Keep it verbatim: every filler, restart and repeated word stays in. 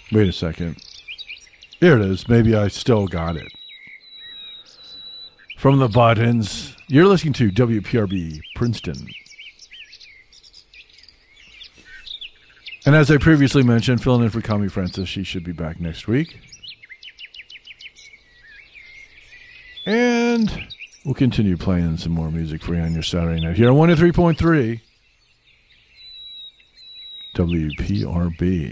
Wait a second. Here it is. Maybe I still got it. From the buttons, you're listening to W P R B Princeton. And as I previously mentioned, filling in for Kami Francis, she should be back next week. And we'll continue playing some more music for you on your Saturday night here on one oh three point three W P R B.